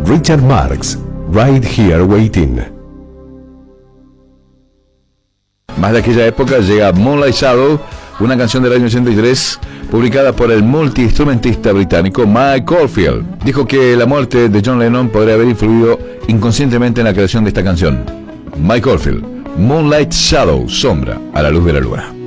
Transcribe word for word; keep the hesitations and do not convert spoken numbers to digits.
Richard Marx, Right Here Waiting. Más de aquella época llega Moonlight Shadow, una canción del año ochenta y tres, publicada por el multiinstrumentista británico Mike Oldfield. Dijo que la muerte de John Lennon podría haber influido inconscientemente en la creación de esta canción. Mike Oldfield, Moonlight Shadow, sombra a la luz de la luna.